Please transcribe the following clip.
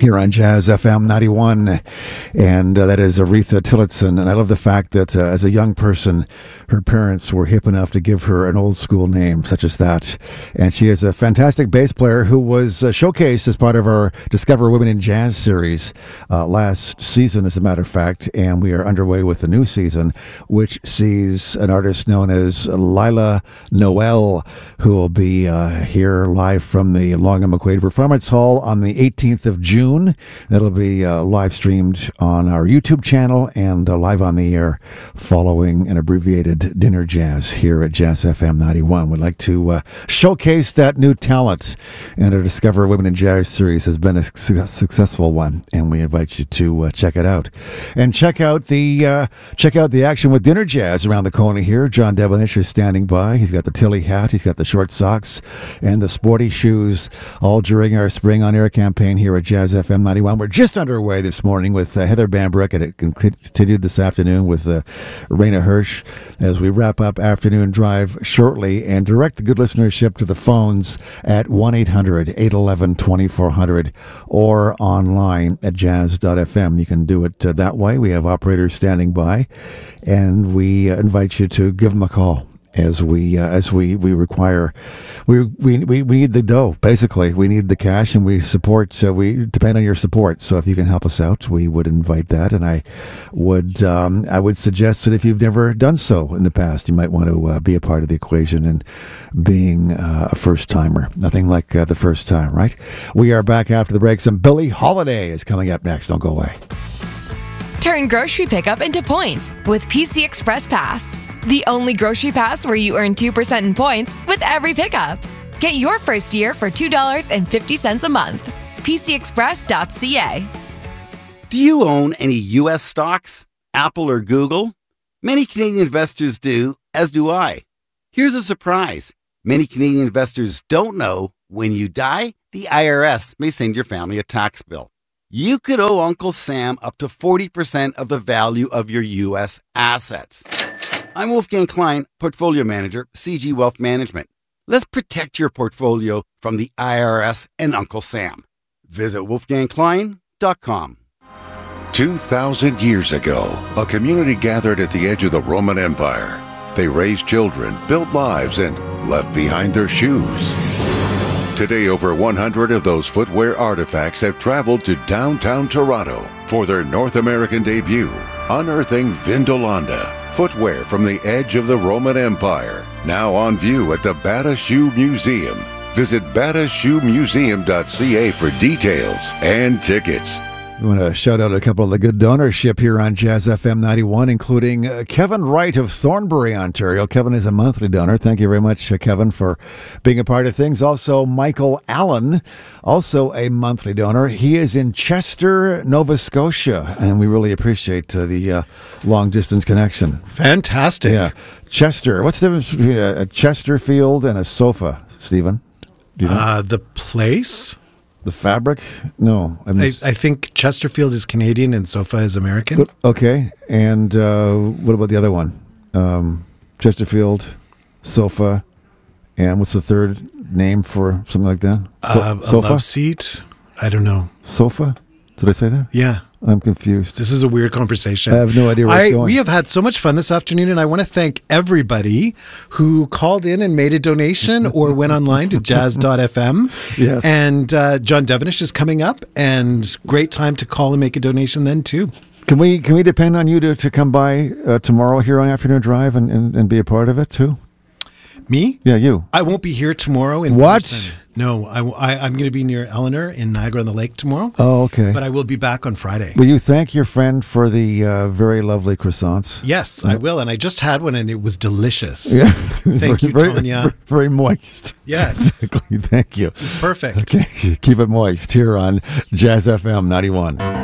here on Jazz FM 91, and that is Aretha Tillotson. And I love the fact that as a young person, her parents were hip enough to give her an old school name such as that. And she is a fantastic bass player who was showcased as part of our Discover Women in Jazz series last season, as a matter of fact. And we are underway with the new season, which sees an artist known as Lila Noel, who will be here live from the Long and McQuaid Performance Hall on the 18th of June. That'll be live streamed on our YouTube channel and live on the air following an abbreviated dinner jazz here at Jazz FM 91. We'd like to showcase that new talent, and our Discover Women in Jazz series has been a successful one, and we invite you to check it out. And check out the action with dinner jazz around the corner here. John Devonish is standing by. He's got the Tilly hat, he's got the short socks, and the sporty shoes, all during our Spring on Air campaign here at Jazz FM 91. We're just underway this morning with Heather Bambrick, and it continued this afternoon with Raina Hirsch as we wrap up Afternoon Drive shortly and direct the good listenership to the phones at 1-800-811-2400 or online at jazz.fm. You can do it that way. We have operators standing by, and we invite you to give them a call. As we require, we need the dough. Basically, we need the cash, and we we depend on your support. So if you can help us out, we would invite that. And I would suggest that if you've never done so in the past, you might want to be a part of the equation and being a first timer. Nothing like the first time, right? We are back after the break. Some Billie Holiday is coming up next. Don't go away. Turn grocery pickup into points with PC Express Pass. The only grocery pass where you earn 2% in points with every pickup. Get your first year for $2.50 a month. PCExpress.ca. Do you own any U.S. stocks? Apple or Google? Many Canadian investors do, as do I. Here's a surprise. Many Canadian investors don't know when you die, the IRS may send your family a tax bill. You could owe Uncle Sam up to 40% of the value of your U.S. assets. I'm Wolfgang Klein, Portfolio Manager, CG Wealth Management. Let's protect your portfolio from the IRS and Uncle Sam. Visit wolfgangklein.com. 2,000 years ago, a community gathered at the edge of the Roman Empire. They raised children, built lives, and left behind their shoes. Today, over 100 of those footwear artifacts have traveled to downtown Toronto for their North American debut, unearthing Vindolanda, footwear from the edge of the Roman Empire, now on view at the Bata Shoe Museum. Visit batashoemuseum.ca for details and tickets. We want to shout out a couple of the good donorship here on Jazz FM 91, including Kevin Wright of Thornbury, Ontario. Kevin is a monthly donor. Thank you very much, Kevin, for being a part of things. Also, Michael Allen, also a monthly donor. He is in Chester, Nova Scotia, and we really appreciate the long-distance connection. Fantastic. Yeah. Chester. What's the difference between a Chesterfield and a sofa, Stephen? Do you know? The place? The fabric? No. I think Chesterfield is Canadian and sofa is American. Okay. And what about the other one? Chesterfield, sofa, and what's the third name for something like that? A love seat? I don't know. Sofa? Did I say that? Yeah. I'm confused. This is a weird conversation. I have no idea where it's going. We have had so much fun this afternoon, and I want to thank everybody who called in and made a donation or went online to jazz.fm. Yes. And John Devonish is coming up, and great time to call and make a donation then, too. Can we depend on you to come by tomorrow here on Afternoon Drive and be a part of it, too? Me? Yeah, you. I won't be here tomorrow in What? person. No, I'm going to be near Eleanor in Niagara-on-the-Lake tomorrow. Oh, okay. But I will be back on Friday. Will you thank your friend for the very lovely croissants? Yes, I will. And I just had one, and it was delicious. Yeah. Thank you, Tanya. Very moist. Yes. Exactly. Thank you. It's perfect. Okay. Keep it moist here on Jazz FM 91.